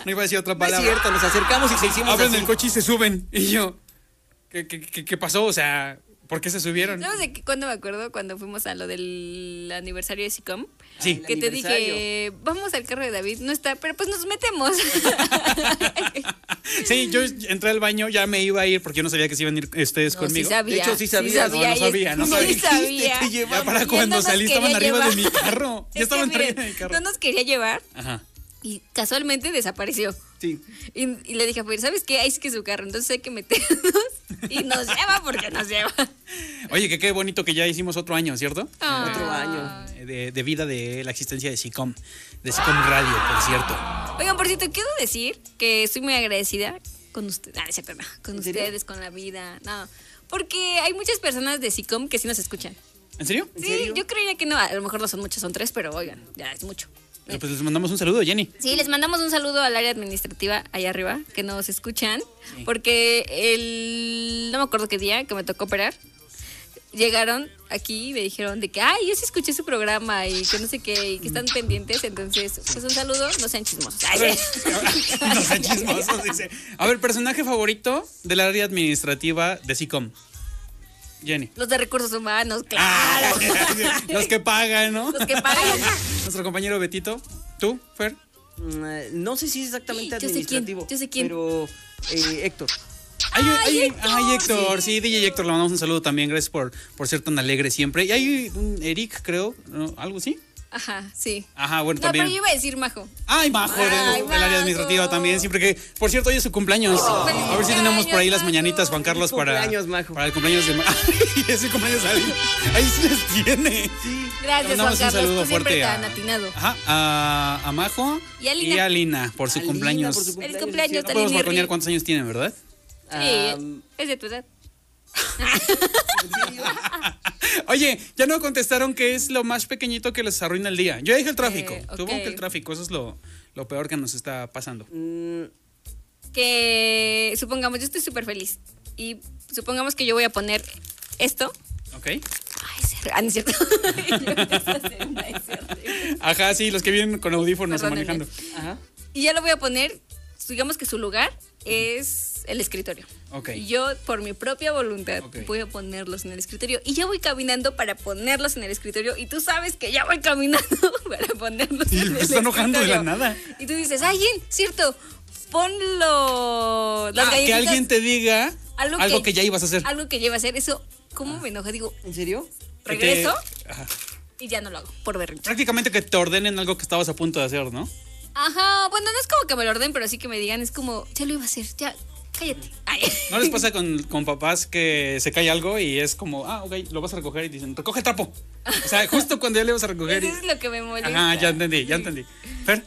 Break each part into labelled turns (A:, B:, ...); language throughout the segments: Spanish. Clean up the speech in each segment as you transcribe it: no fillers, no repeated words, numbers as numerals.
A: No iba a decir otra
B: No es
A: palabra.
B: cierto, nos acercamos y se hicimos
A: Abren
B: así.
A: el coche y se suben. Y yo, ¿qué pasó? O sea, ¿por qué se subieron?
C: ¿Sabes de cuándo me acuerdo? Cuando fuimos a lo del aniversario de SICOM.
A: Sí.
C: Que te
B: aniversario.
C: dije, vamos al carro de David. No está, pero pues nos metemos.
A: Sí, yo entré al baño, ya me iba a ir porque yo no sabía que se iban a ir ustedes
C: No,
A: conmigo.
C: sí sabía.
B: De hecho, sí sabía.
A: No, no sabía, no
C: Sí
A: sabía.
C: sabía.
B: Te llevamos.
A: Ya para
C: Yo
A: cuando
C: no nos
A: salí estaban
C: quería
A: arriba de
C: llevar.
A: mi carro. Ya
C: Es
A: estaban
C: que, miren,
A: arriba de mi carro.
C: no nos quería llevar
A: Ajá.
C: y casualmente desapareció.
B: Sí.
C: Y le dije, pues, ¿sabes qué? Ahí sí que es su carro, entonces hay que meternos. Y nos lleva porque nos lleva.
A: Oye, que qué bonito que ya hicimos otro año, ¿cierto?
B: Otro año.
A: De vida de la existencia de SICOM Radio, por cierto.
C: Oigan, por cierto, quiero decir que estoy muy agradecida con ustedes. Ah, es cierto, no. Con
B: ¿En serio?
C: ustedes, con la vida. No. Porque hay muchas personas de SICOM que sí nos escuchan.
A: ¿En serio?
B: ¿En
C: Sí,
B: serio?
C: yo creía que no. A lo mejor no son muchos, son 3, pero oigan, ya es mucho.
A: Pues les mandamos un saludo, Jenny.
C: Sí, les mandamos un saludo al área administrativa allá arriba, que nos escuchan, porque no me acuerdo qué día que me tocó operar, llegaron aquí y me dijeron de que, ay, yo sí escuché su programa y que no sé qué, y que están pendientes, entonces, pues un saludo, no sean chismosos.
A: A ver, no sean chismosos, dice. A ver, personaje favorito del área administrativa de SICOM. Jenny.
C: Los de recursos humanos, claro.
A: Los que pagan, ¿no?
C: Los que pagan.
A: Nuestro compañero Betito. ¿Tú, Fer?
B: No sé si es exactamente
C: Yo sé quién,
B: administrativo.
C: yo sé quién.
B: Pero Héctor.
A: Ay, Héctor, sí, DJ Héctor, le mandamos un saludo también. Gracias por ser tan alegre siempre. Y hay un Eric, creo, ¿no? ¿Algo así?
C: Ajá, sí.
A: Ajá, bueno,
C: No,
A: también.
C: pero yo iba a decir Majo.
A: Ay, Majo,
C: Ay,
A: del área
C: Majo.
A: administrativa también. Siempre que, por cierto, hoy es su cumpleaños. A ver si tenemos por ahí las
C: Majo.
A: mañanitas, Juan Carlos, para
B: Cumpleaños, Majo.
A: para el cumpleaños de Majo. Es el cumpleaños de alguien. Ahí sí les tiene.
C: Gracias,
A: Le
C: Juan
A: mandamos un
C: Carlos,
A: saludo
C: tú siempre
A: fuerte
C: tan atinado.
A: Ajá, a Majo
C: Y a Lina.
A: por su
B: A Lina,
A: cumpleaños.
B: por su
C: Feliz
B: cumpleaños,
C: cumpleaños,
A: No podemos
C: Talini
A: balconear
C: Ri.
A: cuántos años tienen, ¿verdad?
C: Sí, es de tu edad.
A: Oye, ya no contestaron qué es lo más pequeñito que les arruina el día. Yo dije el tráfico.
C: Ok.
A: Supongo que el tráfico, eso es lo peor que nos está pasando.
C: Que supongamos, yo estoy súper feliz. Y supongamos que yo voy a poner esto.
A: ¿Ok?
C: Ay, no es cierto. Yo empiezo a hacer una, es cierto.
A: Ajá, sí, los que vienen con audífonos
C: Perdónenme.
A: manejando.
B: Ajá.
C: Y ya lo voy a poner, digamos que su lugar es el escritorio.
A: Ok.
C: Y yo, por mi propia voluntad,
A: Ok.
C: voy a ponerlos en el escritorio. Y ya voy caminando para ponerlos en el escritorio. Y tú sabes que ya voy caminando para ponerlos
A: Y
C: en el
A: me está enojando de la
C: escritorio.
A: nada.
C: Y tú dices, ay, Jen, cierto, ponlo. Las
A: Que
C: galletitas,
A: alguien te diga algo que ya ibas a hacer.
C: Algo que lleva a hacer. Eso, ¿cómo me enoja? Digo,
B: ¿En serio?
A: Que te-
C: regreso
A: Ajá.
C: y ya no lo hago, por berrinche.
A: Prácticamente que te ordenen algo que estabas a punto de hacer, ¿no?
C: Ajá, bueno, no es como que me lo ordenen, pero sí que me digan, es como, ya lo iba a hacer, ya, cállate. Ay.
A: ¿No les pasa con papás que se cae algo y es como, ok, lo vas a recoger y dicen, recoge el trapo? O sea, justo cuando ya le vas a recoger.
C: Eso es lo que me molesta.
A: Ajá, ya entendí. Fer.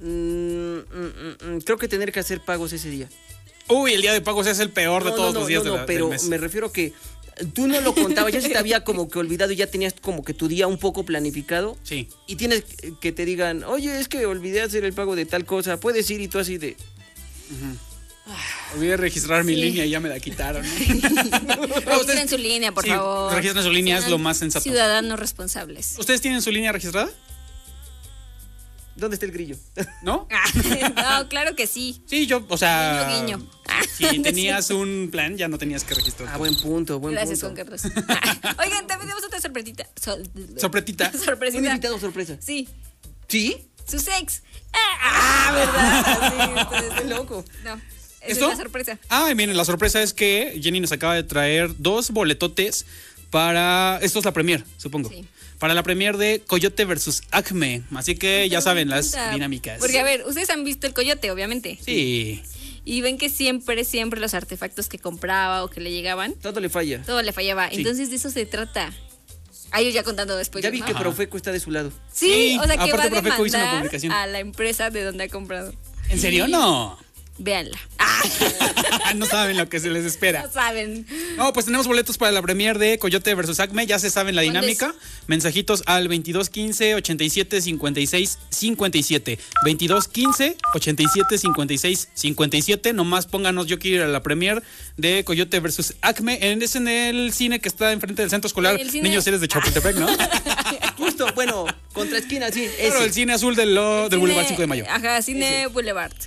B: Creo que tener que hacer pagos ese día.
A: Uy, el día de pagos es el peor de todos los días del
B: pero
A: mes.
B: me refiero que tú no lo contabas, ya se te había como que olvidado y ya tenías como que tu día un poco planificado.
A: Sí.
B: Y tienes que te digan, oye, es que olvidé hacer el pago de tal cosa, puedes ir y tú así de...
A: Olvidé registrar mi
C: Sí.
A: línea y ya me la quitaron. ¿no?
C: Registren su línea, por
A: sí,
C: favor.
A: registren su línea, es
C: Sean
A: lo más sensato.
C: Ciudadanos responsables.
A: ¿Ustedes tienen su línea registrada?
B: ¿Dónde está el grillo?
A: ¿No?
C: No, claro que sí.
A: Sí, yo, o sea...
C: Guiño, guiño.
A: Si tenías un plan, ya no tenías que registrar.
B: Buen punto, buen
C: Gracias, Juan
B: punto.
C: Carlos. Oigan, también tenemos otra sorpresita.
A: Sorpretita.
B: Un
C: Sorpresita.
B: invitado sorpresa.
C: Sí,
B: ¿Sí?
C: su sex. ¿Verdad? Sí,
B: Qué loco.
C: no, esa
A: ¿Esto?
C: es la sorpresa.
A: Ah, miren, la sorpresa es que Jenny nos acaba de traer 2 boletotes para... Esto es la premier, supongo.
C: Sí.
A: Para la premier de Coyote versus Acme. Así que ya saben las dinámicas.
C: Porque, a ver, ustedes han visto el coyote, obviamente.
A: Sí.
C: Y ven que siempre los artefactos que compraba o que le llegaban,
B: Todo le falla.
C: todo le fallaba.
A: Sí.
C: Entonces de eso se trata. Ahí yo ya contando después.
B: Ya
C: yo,
B: vi
C: ¿no?
B: que
A: Ajá.
B: Profeco está de su lado.
C: Sí,
A: Sí,
C: o sea que
A: aparte
C: va a
A: Profeco hizo una
C: demandar
A: publicación.
C: a la empresa de donde ha comprado.
A: ¿En serio? No.
C: Véanla.
A: No saben lo que se les espera.
C: No saben.
A: No, pues tenemos boletos para la premier de Coyote versus Acme. Ya se saben la
C: ¿Cuándo
A: dinámica. Mensajitos al 2215 87 56 57. 2215 87 56 57. Nomás pónganos, yo quiero ir a la premier de Coyote versus Acme. Es en el cine que está enfrente del centro escolar.
C: El cine-
A: Niños, eres de Chapultepec, ¿no?
B: Justo, bueno, contra esquina, sí.
A: Claro,
B: ese.
A: el cine azul del Boulevard 5 de Mayo.
C: Ajá, Cine Boulevard.